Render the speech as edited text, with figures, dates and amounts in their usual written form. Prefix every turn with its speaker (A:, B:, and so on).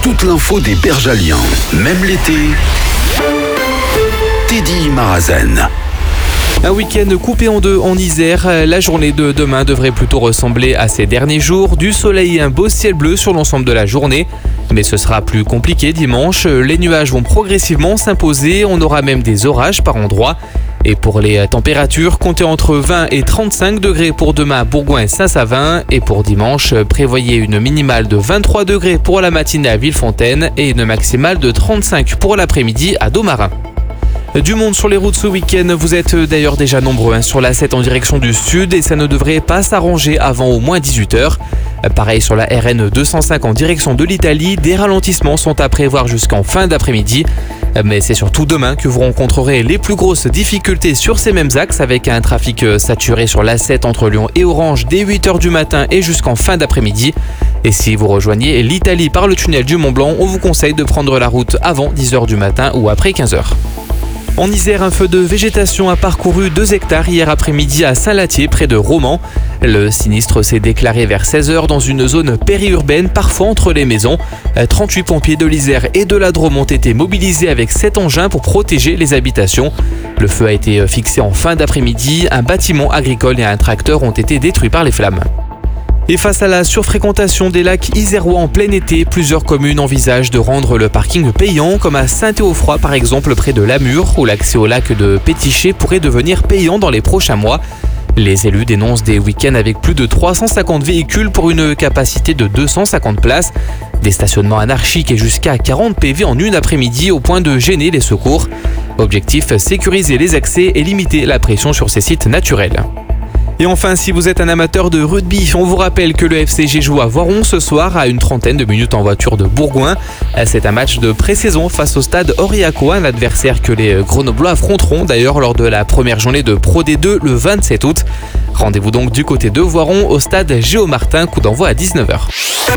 A: toute l'info des Bergaliens, même l'été. Teddy Marazen.
B: Un week-end coupé en deux en Isère. La journée de demain devrait plutôt ressembler à ces derniers jours. Du soleil et un beau ciel bleu sur l'ensemble de la journée. Mais ce sera plus compliqué dimanche. Les nuages vont progressivement s'imposer. On aura même des orages par endroits. Et pour les températures, comptez entre 20 et 35 degrés pour demain à Bourgoin et Saint-Savin. Et pour dimanche, prévoyez une minimale de 23 degrés pour la matinée à Villefontaine et une maximale de 35 pour l'après-midi à Domarin. Du monde sur les routes ce week-end, vous êtes d'ailleurs déjà nombreux sur l'A7 en direction du sud et ça ne devrait pas s'arranger avant au moins 18h. Pareil sur la RN 205 en direction de l'Italie, des ralentissements sont à prévoir jusqu'en fin d'après-midi. Mais c'est surtout demain que vous rencontrerez les plus grosses difficultés sur ces mêmes axes avec un trafic saturé sur l'A7 entre Lyon et Orange dès 8h du matin et jusqu'en fin d'après-midi. Et si vous rejoignez l'Italie par le tunnel du Mont-Blanc, on vous conseille de prendre la route avant 10h du matin ou après 15h. En Isère, un feu de végétation a parcouru 2 hectares hier après-midi à Saint-Latier, près de Romans. Le sinistre s'est déclaré vers 16h dans une zone périurbaine, parfois entre les maisons. 38 pompiers de l'Isère et de la Drôme ont été mobilisés avec 7 engins pour protéger les habitations. Le feu a été fixé en fin d'après-midi. Un bâtiment agricole et un tracteur ont été détruits par les flammes. Et face à la surfréquentation des lacs isérois en plein été, plusieurs communes envisagent de rendre le parking payant, comme à Saint-Théophroy par exemple près de Lamure, où l'accès au lac de Pétichet pourrait devenir payant dans les prochains mois. Les élus dénoncent des week-ends avec plus de 350 véhicules pour une capacité de 250 places. Des stationnements anarchiques et jusqu'à 40 PV en une après-midi au point de gêner les secours. Objectif, sécuriser les accès et limiter la pression sur ces sites naturels. Et enfin, si vous êtes un amateur de rugby, on vous rappelle que le FCG joue à Voiron ce soir à une trentaine de minutes en voiture de Bourgoin. C'est un match de pré-saison face au stade Aurillaco, un adversaire que les Grenoblois affronteront d'ailleurs lors de la première journée de Pro D2 le 27 août. Rendez-vous donc du côté de Voiron au stade Géomartin, coup d'envoi à 19h.